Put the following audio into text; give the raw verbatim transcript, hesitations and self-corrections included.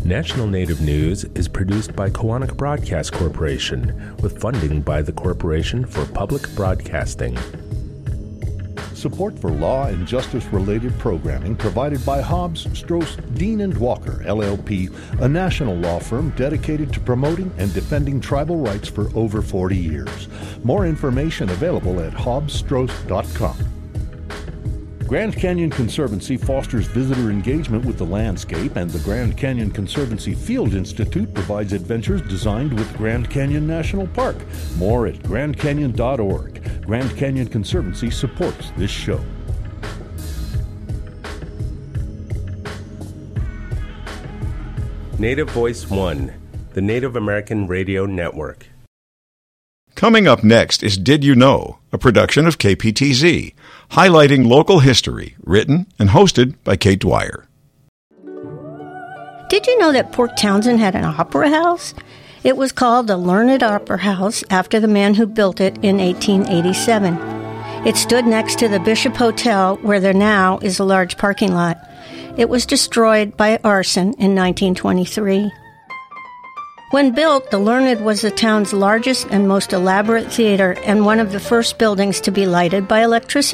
National Native News is produced by Koahnic Broadcast Corporation with funding by the Corporation for Public Broadcasting. Support for law and justice-related programming provided by Hobbs, Strauss, Dean and Walker, L L P, a national law firm dedicated to promoting and defending tribal rights for over forty years. More information available at hobbs strauss dot com. Grand Canyon Conservancy fosters visitor engagement with the landscape, and the Grand Canyon Conservancy Field Institute provides adventures designed with Grand Canyon National Park. More at grand canyon dot org. Grand Canyon Conservancy supports this show. Native Voice One, the Native American Radio Network. Coming up next is Did You Know?, a production of K P T Z, highlighting local history, written and hosted by Kate Dwyer. Did you know that Port Townsend had an opera house? It was called the Learned Opera House after the man who built it in eighteen eighty-seven. It stood next to the Bishop Hotel, where there now is a large parking lot. It was destroyed by arson in nineteen twenty-three. When built, the Learned was the town's largest and most elaborate theater and one of the first buildings to be lighted by electricity.